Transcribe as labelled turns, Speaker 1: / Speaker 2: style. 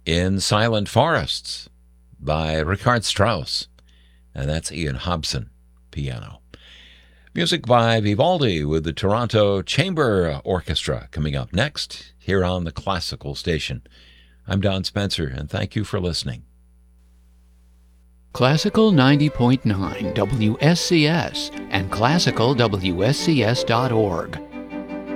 Speaker 1: in Silent Forests by Richard Strauss, and that's Ian Hobson, piano. Music by Vivaldi with the Toronto Chamber Orchestra coming up next here on the Classical Station. I'm Don Spencer, and thank you for listening.
Speaker 2: Classical 90.9 WSCS and classicalwscs.org.